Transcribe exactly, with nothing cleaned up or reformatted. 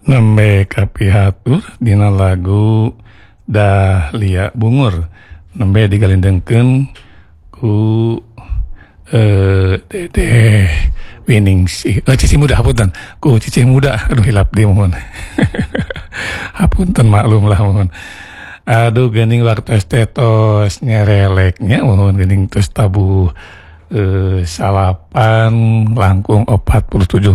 Nembe kapihatur dina lagu Dahlia Bungur nembe digalindengkeun ku eh Dedeh Winingsih eh, Cici Muda hapunten ku Cici Muda aduh hilap di mohon hapunten maklum lah mohon aduh geuning wartos tetos nyereleknya mohon geuning tos tabu eh, salapan langkung empat puluh tujuh